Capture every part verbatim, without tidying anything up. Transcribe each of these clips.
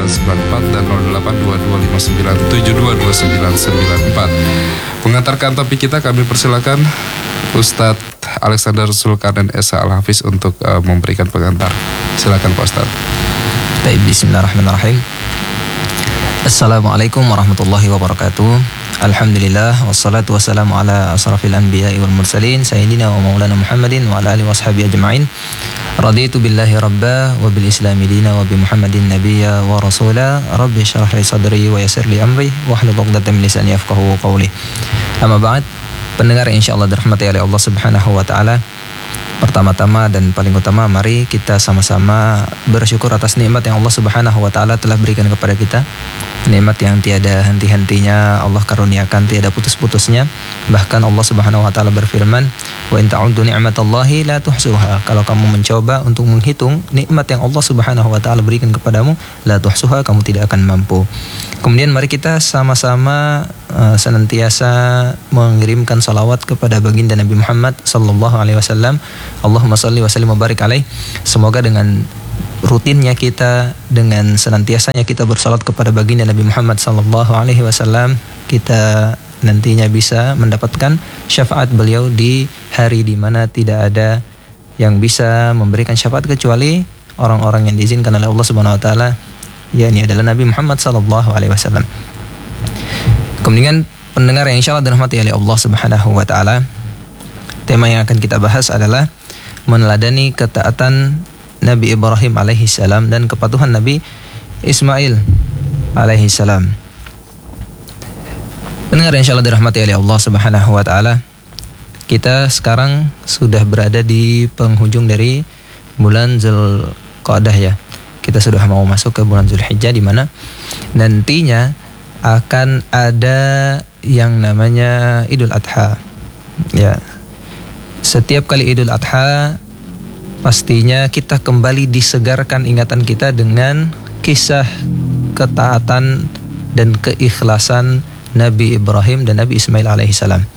sembilan sembilan empat dan nol delapan dua dua lima sembilan tujuh dua dua sembilan sembilan empat. Mengantarkan topik kita kami persilakan Ustadz Alexander Zulkarnain Esa Al-Hafiz untuk uh, memberikan pengantar. Silakan Pak Ustadz. Baik, bismillahirrahmanirrahim. Assalamualaikum warahmatullahi wabarakatuh. Alhamdulillah wassalatu wassalamu ala asrafil anbiya'i wal mursalin sayyidina wa maulana Muhammadin wa ala alihi washabihi ajma'in. Raditu billahi rabba wa bil islami dina wa bi Muhammadin nabiyya wa rasula. Rabbi shrah li sadri wa yassir li amri wahlul 'uqdatam min lisani yafqahu qawli. Amma ba'd, pendengar yang insyaallah dirahmati oleh Allah Subhanahu wa taala. Pertama-tama dan paling utama, mari kita sama-sama bersyukur atas nikmat yang Allah Subhanahu wa taala telah berikan kepada kita. Nikmat yang tiada henti-hentinya Allah karuniakan, tiada putus-putusnya. Bahkan Allah Subhanahu wa taala berfirman, "Wa in ta'uddu ni'matallahi la tuhsuha." Kalau kamu mencoba untuk menghitung nikmat yang Allah Subhanahu wa taala berikan kepadamu, la tuhsuha, kamu tidak akan mampu. Kemudian mari kita sama-sama uh, senantiasa mengirimkan salawat kepada baginda Nabi Muhammad sallallahu alaihi wasallam. Allahumma shalli wa sallim wa barik alaih. Semoga dengan rutinnya kita, dengan senantiasanya kita bersalat kepada baginda Nabi Muhammad sallallahu alaihi wasallam, kita nantinya bisa mendapatkan syafaat beliau di hari di mana tidak ada yang bisa memberikan syafaat kecuali orang-orang yang diizinkan oleh Allah Subhanahu wa taala, yakni adalah Nabi Muhammad sallallahu alaihi wasallam. Kemudian pendengar yang insyaallah dirahmati oleh Allah Subhanahu wa taala, tema yang akan kita bahas adalah meneladani ketaatan Nabi Ibrahim alaihi salam dan kepatuhan Nabi Ismail alaihi salam. Pendengar yang insyaallah dirahmati oleh Allah Subhanahu wa taala, kita sekarang sudah berada di penghujung dari bulan Zulqa'dah ya. Kita sudah mau masuk ke bulan Zulhijjah di mana nantinya akan ada yang namanya Idul Adha. Ya. Setiap kali Idul Adha pastinya kita kembali disegarkan ingatan kita dengan kisah ketaatan dan keikhlasan Nabi Ibrahim dan Nabi Ismail alaihissalam.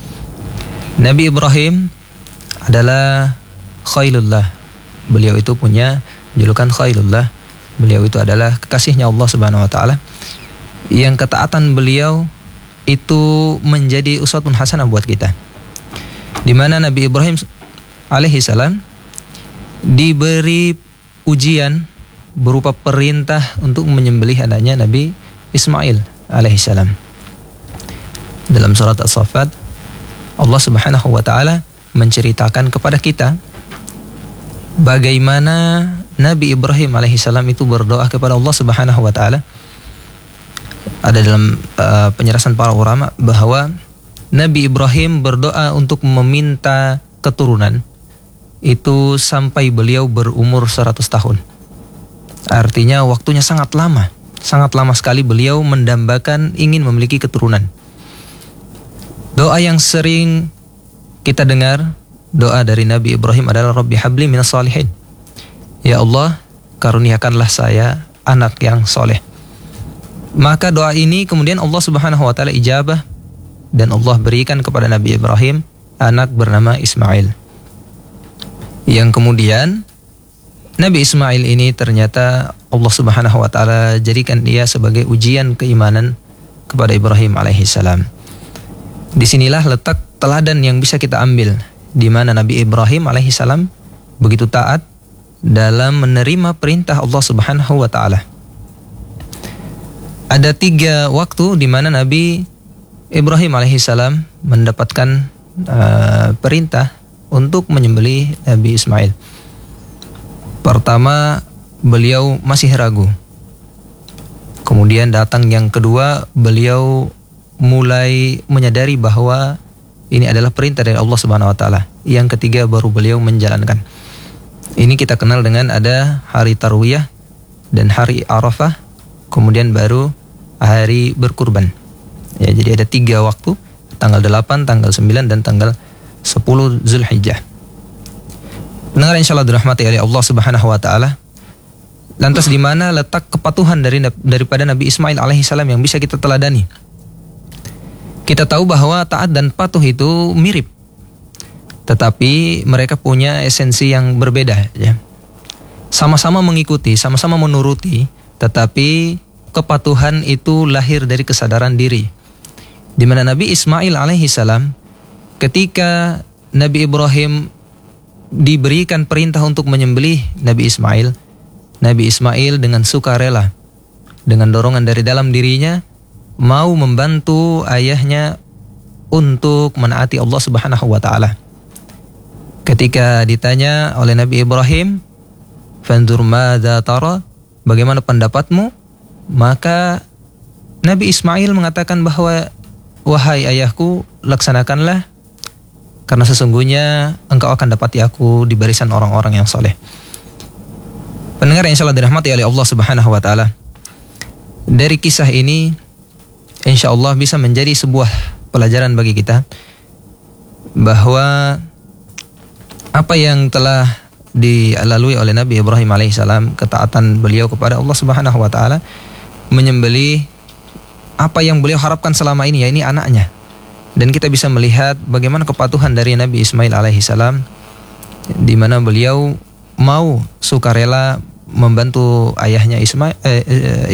Nabi Ibrahim adalah Khailullah. Beliau itu punya julukan Khailullah. Beliau itu adalah kekasihnya Allah Subhanahu wa taala. Yang ketaatan beliau itu menjadi uswatun hasanah buat kita. Di mana Nabi Ibrahim alaihissalam diberi ujian berupa perintah untuk menyembelih anaknya Nabi Ismail alaihissalam. Dalam surat As-Saffat, Allah Subhanahu wa taala menceritakan kepada kita bagaimana Nabi Ibrahim alaihissalam itu berdoa kepada Allah Subhanahu wa taala. Ada dalam uh, penjelasan para ulama bahwa Nabi Ibrahim berdoa untuk meminta keturunan itu sampai beliau berumur seratus tahun. Artinya waktunya sangat lama. Sangat lama sekali beliau mendambakan ingin memiliki keturunan. Doa yang sering kita dengar, doa dari Nabi Ibrahim adalah Rabbi habli minas salihin. Ya Allah, karuniakanlah saya anak yang soleh. Maka doa ini kemudian Allah Subhanahu wa taala ijabah dan Allah berikan kepada Nabi Ibrahim anak bernama Ismail. Yang kemudian Nabi Ismail ini ternyata Allah Subhanahu wa taala jadikan dia sebagai ujian keimanan kepada Ibrahim alaihissalam. Disinilah letak teladan yang bisa kita ambil, di mana Nabi Ibrahim alaihissalam begitu taat dalam menerima perintah Allah Subhanahu wa taala. Ada tiga waktu di mana Nabi Ibrahim alaihissalam mendapatkan uh, perintah untuk menyembelih Nabi Ismail. Pertama, beliau masih ragu. Kemudian datang yang kedua, beliau mulai menyadari bahwa ini adalah perintah dari Allah Subhanahu wa taala. Yang ketiga baru beliau menjalankan. Ini kita kenal dengan ada hari Tarwiyah dan hari Arafah, kemudian baru hari berkurban. Ya, jadi ada tiga waktu, tanggal delapan, tanggal sembilan, dan tanggal sepuluh Zulhijjah. Pendengar insyaallah dirahmati oleh Allah Subhanahu wa taala. Lantas di mana letak kepatuhan dari daripada Nabi Ismail alaihissalam yang bisa kita teladani? Kita tahu bahwa taat dan patuh itu mirip, tetapi mereka punya esensi yang berbeda ya. Sama-sama mengikuti, sama-sama menuruti tetapi kepatuhan itu lahir dari kesadaran diri. Di mana Nabi Ismail alaihi salam ketika Nabi Ibrahim diberikan perintah untuk menyembelih Nabi Ismail, Nabi Ismail dengan sukarela, dengan dorongan dari dalam dirinya mau membantu ayahnya untuk menaati Allah Subhanahu wa taala. Ketika ditanya oleh Nabi Ibrahim, "Fanzur madza tara?" Bagaimana pendapatmu? Maka Nabi Ismail mengatakan bahwa, "Wahai ayahku, laksanakanlah, karena sesungguhnya engkau akan dapati aku di barisan orang-orang yang soleh." Pendengar yang insyaallah dirahmati oleh Allah Subhanahu wa taala, dari kisah ini insyaallah bisa menjadi sebuah pelajaran bagi kita bahwa apa yang telah dilalui oleh Nabi Ibrahim alaihissalam, ketaatan beliau kepada Allah Subhanahu wa taala, menyembelih apa yang beliau harapkan selama ini, ya ini anaknya. Dan kita bisa melihat bagaimana kepatuhan dari Nabi Ismail alaihissalam, di mana beliau mau sukarela membantu ayahnya Ismail eh,